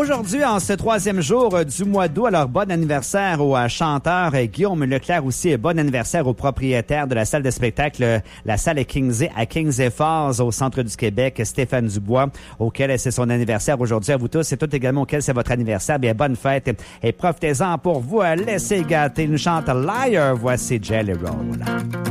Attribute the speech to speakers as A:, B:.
A: Aujourd'hui, en ce 3e jour du mois d'août, alors bon anniversaire au chanteur Guillaume Leclerc, aussi bon anniversaire au propriétaire de la salle de spectacle, la salle Kingsley à Kingsley Falls, au centre du Québec, Stéphane Dubois, auquel c'est son anniversaire aujourd'hui. À vous tous et toutes également auquel c'est votre anniversaire. Bien, bonne fête et profitez-en pour vous laisser gâter. Nous chante Liar. Voici Jelly Roll.